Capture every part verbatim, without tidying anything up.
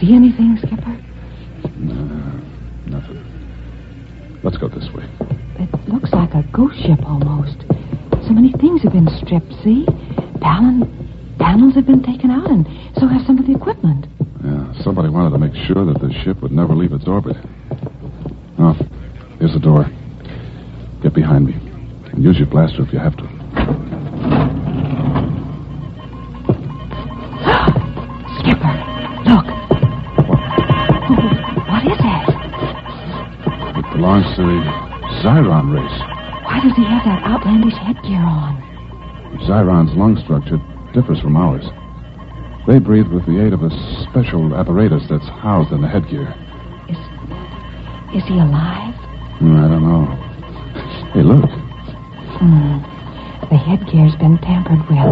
see anything, Skipper? No, nothing. Let's go this way. It looks like a ghost ship almost. So many things have been stripped, see? Panel, panels have been taken out, and so have some of the equipment. Yeah, somebody wanted to make sure that the ship would never leave its orbit. Oh, here's the door. Get behind me. And use your blaster if you have to. Skipper, look. Oh, what is it? It belongs to the Zyron race. Why does he have that outlandish headgear on? Zyron's lung structure differs from ours. They breathe with the aid of a special apparatus that's housed in the headgear. Is, is he alive? Mm, I don't know. Hey, look. Hmm. The headgear's been tampered with.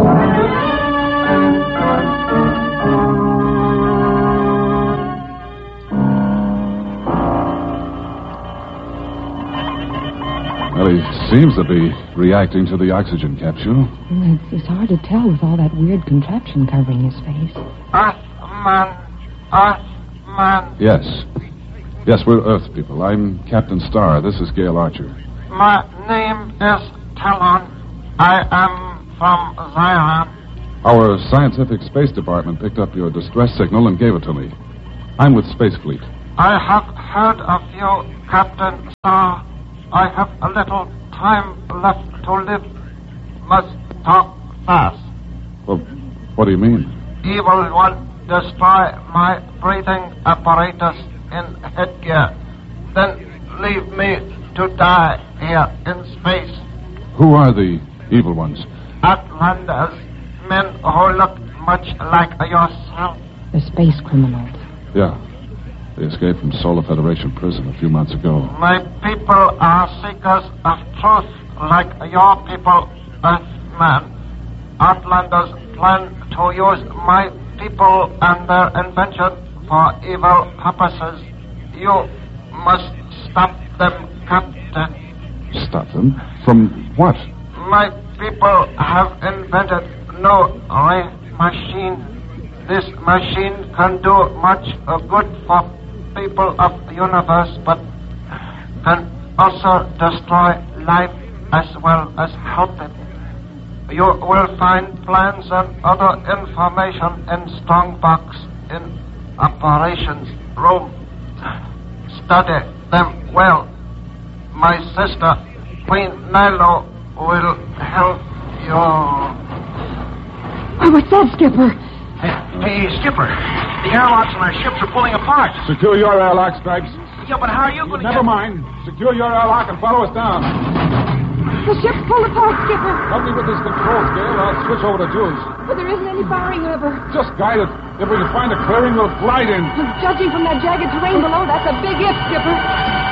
Well, he seems to be reacting to the oxygen capsule. It's, it's hard to tell with all that weird contraption covering his face. Earthman. Earthman. Yes. Yes, we're Earth people. I'm Captain Starr. This is Gail Archer. My name is Talon. I am from Zion. Our scientific space department picked up your distress signal and gave it to me. I'm with Space Fleet. I have heard of you, Captain Starr. I have a little time left to live. Must talk fast. Well, what do you mean? Evil One, destroy my breathing apparatus in headgear. Then leave me to die here in space. Who are the evil ones? Outlanders, men who look much like yourself. The space criminals. Yeah. They escaped from Solar Federation prison a few months ago. My people are seekers of truth, like your people, Earthman. Outlanders plan to use my people and their invention for evil purposes. You must stop them, Captain. Stop them? From what? My people have invented no ray machine. This machine can do much uh, good for people of the universe, but can also destroy life as well as help it. You will find plans and other information in Strongbox in operations room. Study them well. My sister, Queen Nilo, will help you. Oh, what's that, Skipper? Hey, hey, Skipper, the airlocks on our ships are pulling apart. Secure your airlock, Stripes. Yeah, but how are you going to Never get... mind. Secure your airlock and follow us down. The ship's pulled apart, Skipper. Help me with this control scale. I'll switch over to Jules. But there isn't any firing lever. Just guide it. If we can find a clearing, we'll glide in. Judging from that jagged terrain below, that's a big if, Skipper.